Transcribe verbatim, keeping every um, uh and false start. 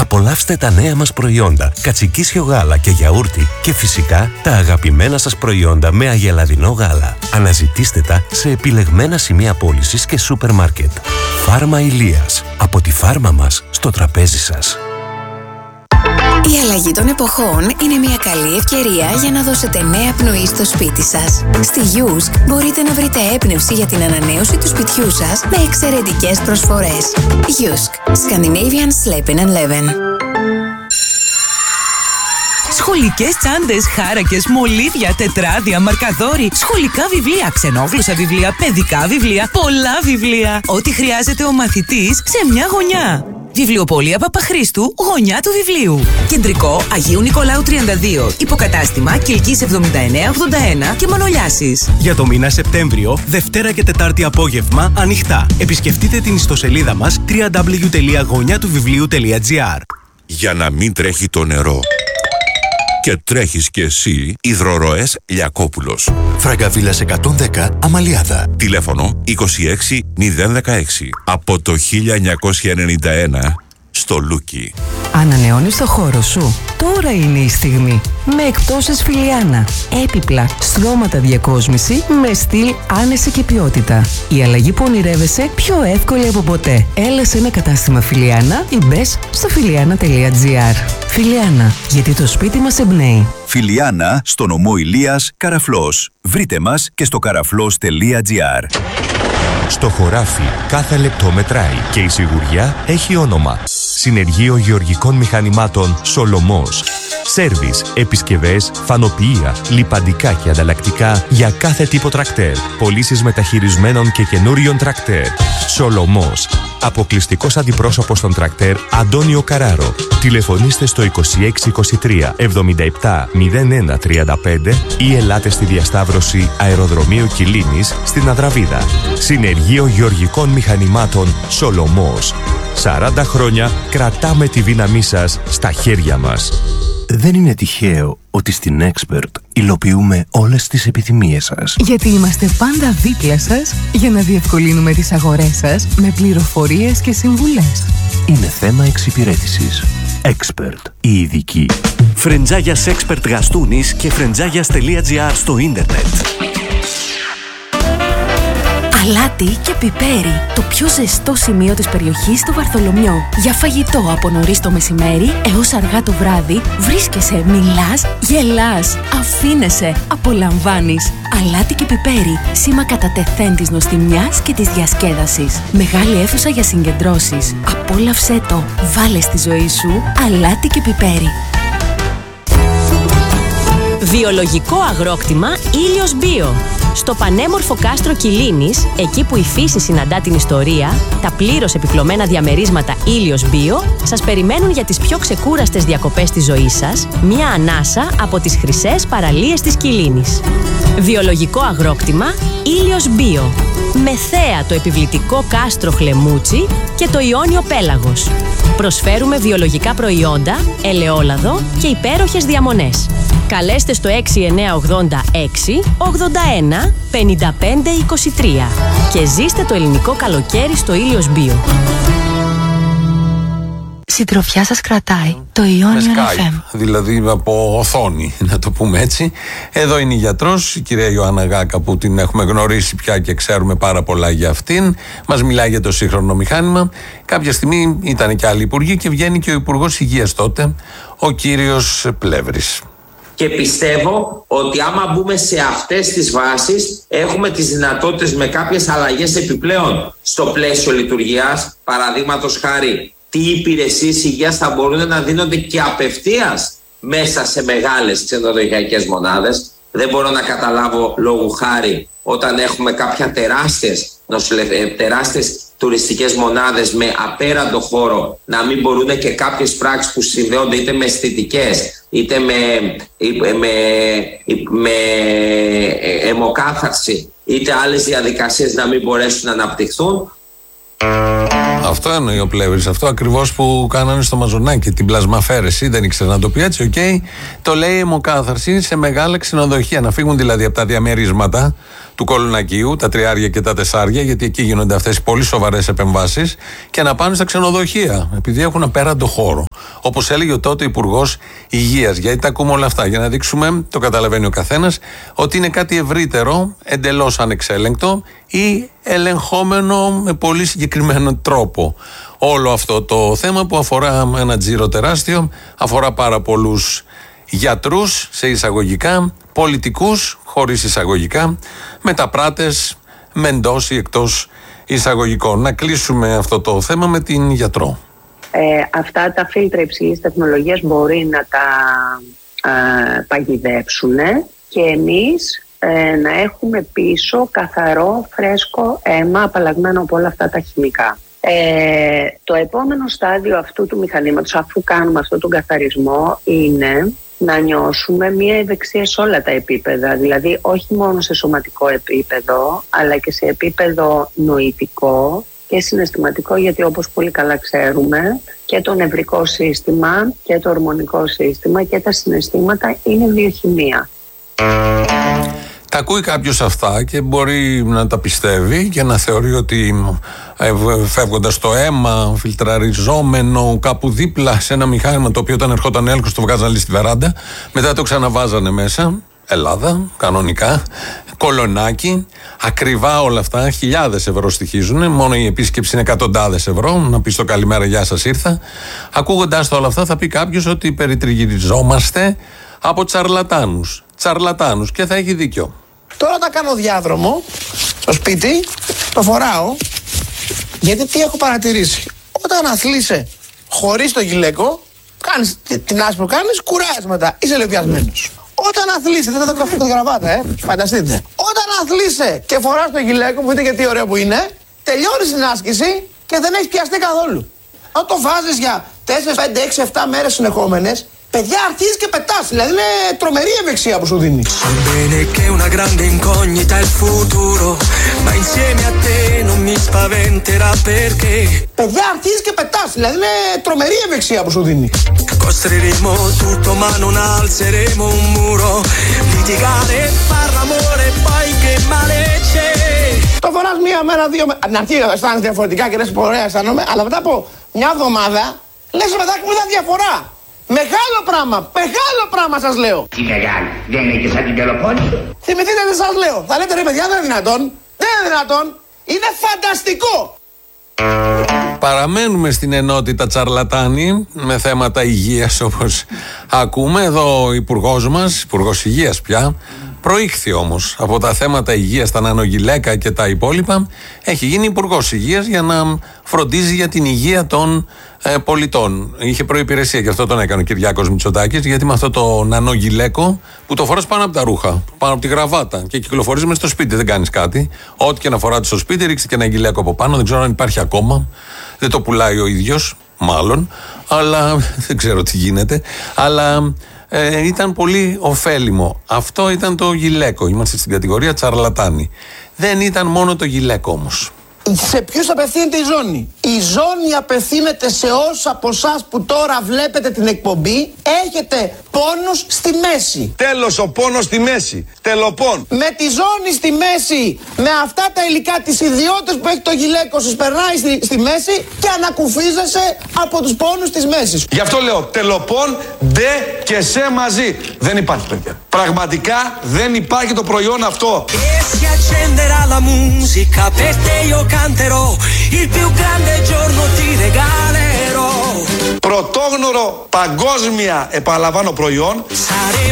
απολαύστε τα νέα μας προϊόντα, κατσικίσιο γάλα και γιαούρτι και φυσικά τα αγαπημένα σας προϊόντα με αγελαδινό γάλα. Αναζητήστε τα σε επιλεγμένα σημεία πώλησης και σούπερ μάρκετ. Φάρμα Ηλίας. Από τη φάρμα μας στο τραπέζι σας. Η αλλαγή των εποχών είναι μια καλή ευκαιρία για να δώσετε νέα πνοή στο σπίτι σας. Στη Γιούσκ μπορείτε να βρείτε έμπνευση για την ανανέωση του σπιτιού σας με εξαιρετικές προσφορές. Γιούσκ. Scandinavian Sleeping and Leven. Σχολικές τσάντες, χάρακες, μολύβια, τετράδια, μαρκαδόροι, σχολικά βιβλία, ξενόγλωσσα βιβλία, παιδικά βιβλία, πολλά βιβλία. Ό,τι χρειάζεται ο μαθητής σε μια γωνιά. Βιβλιοπωλεία Παπαχρήστου, γωνιά του βιβλίου. Κεντρικό Αγίου Νικολάου τριάντα δύο. Υποκατάστημα Κιλκής εβδομήντα εννέα ογδόντα ένα και Μανολιάσης. Για το μήνα Σεπτέμβριο, Δευτέρα και Τετάρτη απόγευμα, ανοιχτά. Επισκεφτείτε την ιστοσελίδα μας double-u double-u double-u τελεία γωνιά του βιβλίου τελεία τζι άρ. Για να μην τρέχει το νερό και τρέχεις κι εσύ, Υδροροές Λιακόπουλος. Φραγκαβίλας εκατόν δέκα, Αμαλιάδα. Τηλέφωνο είκοσι έξι μηδέν δεκαέξι. Από το χίλια εννιακόσια ενενήντα ένα στο Λούκι. Ανανεώνεις το χώρο σου. Τώρα είναι η στιγμή. Με εκπτώσεις Φιλιάνα. Έπιπλα, στρώματα διακόσμηση με στυλ, άνεση και ποιότητα. Η αλλαγή που ονειρεύεσαι πιο εύκολη από ποτέ. Έλα σε ένα κατάστημα Φιλιάνα ή μπες στο φιλιάνα τελεία τζι άρ. Φιλιάνα, γιατί το σπίτι μας εμπνέει. Φιλιάνα, στο νομό Ηλίας, Καραφλός. Βρείτε μας και στο καραφλός τελεία τζι άρ. Στο χωράφι κάθε λεπτό μετράει και η σιγουριά έχει όνομα. Συνεργείο Γεωργικών Μηχανημάτων Σολομός. Σέρβις, επισκευές, φανοποιεία, λιπαντικά και ανταλλακτικά για κάθε τύπο τρακτέρ. Πωλήσεις μεταχειρισμένων και καινούριων τρακτέρ. Σολομός. Αποκλειστικός αντιπρόσωπος των τρακτέρ Αντώνιο Καράρο. Τηλεφωνήστε στο είκοσι έξι είκοσι τρία εβδομήντα επτά μηδέν ένα τριάντα πέντε ή ελάτε στη διασταύρωση Αεροδρομίου Κιλίνης στην Αδραβίδα. Συνεργείο Γεωργικών Μηχανημάτων Σολομός. σαράντα χρόνια κρατάμε τη δύναμή σας στα χέρια μας. Δεν είναι τυχαίο ότι στην Expert υλοποιούμε όλες τις επιθυμίες σας. Γιατί είμαστε πάντα δίπλα σας για να διευκολύνουμε τις αγορές σας με πληροφορίες και συμβουλές. Είναι θέμα εξυπηρέτησης. Expert, η ειδική. Φρεντζάγιας Expert Γαστούνης και φρεντζάγιας τελεία τζι άρ στο ίντερνετ. Αλάτι και πιπέρι, το πιο ζεστό σημείο της περιοχής στο Βαρθολομιό. Για φαγητό από νωρίς το μεσημέρι έως αργά το βράδυ, βρίσκεσαι, μιλάς, γελάς, αφήνεσαι, απολαμβάνεις. Αλάτι και πιπέρι, σήμα κατά τεθέν της νοστιμιάς και της διασκέδασης. Μεγάλη αίθουσα για συγκεντρώσεις. Απόλαυσέ το, βάλε στη ζωή σου αλάτι και πιπέρι. Βιολογικό αγρόκτημα Ήλιος Μπίο. Στο πανέμορφο κάστρο Κιλίνης, εκεί που η φύση συναντά την ιστορία, τα πλήρως επιπλωμένα διαμερίσματα Ήλιος Μπίο σας περιμένουν για τις πιο ξεκούραστες διακοπές της ζωής σας, μια ανάσα από τις χρυσές παραλίες της Κιλίνης. Βιολογικό αγρόκτημα Ήλιος Μπίο. Με θέα το επιβλητικό κάστρο Χλεμούτσι και το Ιόνιο Πέλαγος. Προσφέρουμε βιολογικά προϊόντα, ελαιόλαδο και υπέροχες διαμονές. Καλέστε στο έξι εννιά ογδόντα έξι ογδόντα ένα πενήντα πέντε είκοσι τρία και ζήστε το ελληνικό καλοκαίρι στο Ήλιος Μπίο. Συντροφιά σας κρατάει το Ionian εφ εμ. Δηλαδή από οθόνη, να το πούμε έτσι. Εδώ είναι η γιατρός, η κυρία Ιωάννα Γάκα, που την έχουμε γνωρίσει πια και ξέρουμε πάρα πολλά για αυτήν. Μας μιλάει για το σύγχρονο μηχάνημα. Κάποια στιγμή ήταν και άλλοι υπουργοί και βγαίνει και ο Υπουργός Υγείας τότε, ο κύριος Πλεύρης. Και πιστεύω ότι άμα μπούμε σε αυτές τις βάσεις, έχουμε τις δυνατότητες με κάποιες αλλαγές επιπλέον στο πλαίσιο λειτουργίας. Παραδείγματος χάρη, τι υπηρεσίες υγείας θα μπορούν να δίνονται και απευθείας μέσα σε μεγάλες ξενοδοχειακές μονάδες. Δεν μπορώ να καταλάβω λόγου χάρη όταν έχουμε κάποια τεράστιες, τεράστιες τουριστικές μονάδες με απέραντο χώρο να μην μπορούν και κάποιες πράξεις που συνδέονται είτε με αισθητικές είτε με, με, με αιμοκάθαρση είτε άλλες διαδικασίες να μην μπορέσουν να αναπτυχθούν. Αυτό εννοεί ο Πλεύρης, αυτό ακριβώς που κάνανε στο Μαζονάκι, την πλασμαφέρεση, δεν ήξερα να το πει έτσι, οκ. Okay. Το λέει αιμοκάθαρση σε μεγάλα ξενοδοχεία, να φύγουν δηλαδή από τα διαμερίσματα του Κολονακίου, τα τριάρια και τα τεσσάρια, γιατί εκεί γίνονται αυτές οι πολύ σοβαρές επεμβάσεις, και να πάνε στα ξενοδοχεία, επειδή έχουν απέραντο χώρο. όπως έλεγε ο τότε Υπουργός Υγείας. Γιατί τα ακούμε όλα αυτά, για να δείξουμε, το καταλαβαίνει ο καθένας, ότι είναι κάτι ευρύτερο, εντελώς ανεξέλεγκτο ή ελεγχόμενο με πολύ συγκεκριμένο τρόπο. Όλο αυτό το θέμα που αφορά ένα τζίρο τεράστιο, αφορά πάρα πολλούς γιατρούς σε εισαγωγικά, πολιτικούς χωρίς εισαγωγικά, μεταπράτες με εντός ή εκτός εισαγωγικών. Να κλείσουμε αυτό το θέμα με την γιατρό. Ε, αυτά τα φίλτρα υψηλής τεχνολογίας μπορεί να τα ε, παγιδεύσουν και εμείς ε, να έχουμε πίσω καθαρό, φρέσκο αίμα απαλλαγμένο από όλα αυτά τα χημικά. Ε, το επόμενο στάδιο αυτού του μηχανήματος, αφού κάνουμε αυτόν τον καθαρισμό, είναι να νιώσουμε μία ευεξία σε όλα τα επίπεδα, δηλαδή όχι μόνο σε σωματικό επίπεδο, αλλά και σε επίπεδο νοητικό και συναισθηματικό, γιατί όπως πολύ καλά ξέρουμε και το νευρικό σύστημα και το ορμονικό σύστημα και τα συναισθήματα είναι βιοχημία. Τα ακούει κάποιος αυτά και μπορεί να τα πιστεύει και να θεωρεί ότι φεύγοντας το αίμα, φιλτραριζόμενο κάπου δίπλα σε ένα μηχάνημα το οποίο όταν ερχόταν έλεγχος το βγάζανε στη βεράντα, μετά το ξαναβάζανε μέσα, Ελλάδα, κανονικά, κολονάκι, ακριβά όλα αυτά, χιλιάδες ευρώ στοιχίζουν, μόνο η επίσκεψη είναι εκατοντάδες ευρώ, να πει το καλημέρα, γεια σας ήρθα. Ακούγοντας τα όλα αυτά θα πει κάποιος ότι περιτριγυριζόμαστε από τσαρλατάνους. Τσαρλατάνους και θα έχει δίκιο. Τώρα όταν κάνω διάδρομο στο σπίτι, το φοράω, γιατί τι έχω παρατηρήσει. Όταν αθλείσαι χωρίς το γυλαίκο, κάνεις την άσπρο κάνεις, κουράζεις μετά, είσαι λεπιασμένος. Όταν αθλείσαι, δεν θα το καφέ το γραβάτα, ε, φανταστείτε. Όταν αθλείσαι και φοράς το γυλαίκο, που δείτε και τι ωραίο που είναι, τελειώνεις την άσκηση και δεν έχεις πιαστεί καθόλου. Αν το βάζεις για τέσσερα, πέντε, έξι, επτά μέρες συνεχόμενες, παιδιά, αρχίζεις και πετάς, δηλαδή είναι τρομερή ευεξία που σου δίνει. Παιδιά, αρχίζεις και πετάς, δηλαδή είναι τρομερή ευεξία που σου δίνει. Το φοράς μία μέρα, δύο μέρες. Στην αρχή αισθάνεσαι διαφορετικά και λες ωραία αισθάνομαι, αλλά μετά από μια εβδομάδα λες παιδάκι μου, είδα διαφορά. Μεγάλο πράγμα, μεγάλο πράγμα σας λέω. Τι μεγάλο, δεν είναι και σαν την Πελοπόννησο. Θυμηθείτε τι σας λέω. Θα λέτε ρε παιδιά, δεν είναι δυνατόν. Δεν είναι δυνατόν. Είναι φανταστικό. Παραμένουμε στην ενότητα τσαρλατάνη με θέματα υγείας, όπως ακούμε. Εδώ ο υπουργός μας, υπουργός υγείας πια, προήχθη όμως από τα θέματα υγείας, τα νανογυλαίκα και τα υπόλοιπα. Έχει γίνει υπουργός υγείας για να φροντίζει για την υγεία των ε, πολιτών. Είχε προϋπηρεσία και αυτό τον έκανε ο Κυριάκος Μητσοτάκης, γιατί με αυτό το νανογυλαίκο που το φοράς πάνω από τα ρούχα, πάνω από τη γραβάτα και κυκλοφορείς μες στο σπίτι, δεν κάνεις κάτι. Ό,τι και να φοράτε στο σπίτι, ρίξτε και ένα γυλαίκο από πάνω. Δεν ξέρω αν υπάρχει ακόμα. Δεν το πουλάει ο ίδιος, μάλλον, αλλά δεν ξέρω τι γίνεται. Αλλά ε, ήταν πολύ ωφέλιμο. Αυτό ήταν το γυλαίκο. Είμαστε στην κατηγορία τσαρλατάνη. Δεν ήταν μόνο το γυλαίκο όμως. Σε ποιους απευθύνεται η ζώνη? Η ζώνη απευθύνεται σε όσους από εσάς που τώρα βλέπετε την εκπομπή έχετε πόνους στη μέση. Τέλος ο πόνος στη μέση. Τελοπών. Με τη ζώνη στη μέση, με αυτά τα υλικά, τις ιδιότητες που έχει το γυλαίκο σας, περνάει στη, στη μέση και ανακουφίζεσαι από τους πόνους της μέσης. Γι' αυτό λέω τελοπών, ντε και σε μαζί. Δεν υπάρχει παιδιά. Πραγματικά δεν υπάρχει το προϊόν αυτό. Πρωτόγνωρο παγκόσμια, επαναλαμβάνω, προϊόν.